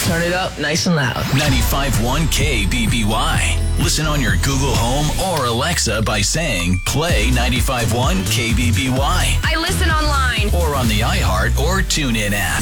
turn it up nice and loud. 95.1 KBBY. Listen on your Google Home or Alexa by saying, play 95.1 KBBY. I listen online. Or on the iHeart or TuneIn app.